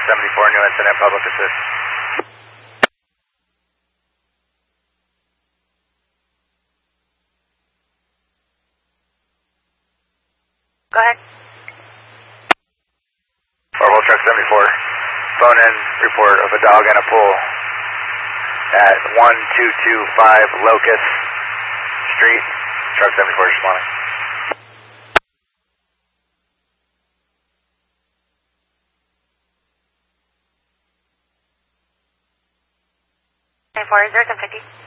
74, new incident, public assist. Go ahead. Bravo truck 74, phone in report of a dog in a pool at 1225 Locust Street. Truck 74 responding. 74, 01050.